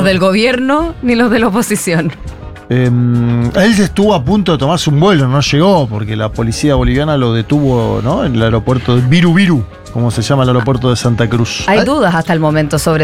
del gobierno ni los de la oposición. Él estuvo a punto de tomarse un vuelo, no llegó, porque la policía boliviana lo detuvo, ¿no? En el aeropuerto de Viru Viru, como se llama el aeropuerto de Santa Cruz. Hay dudas hasta el momento sobre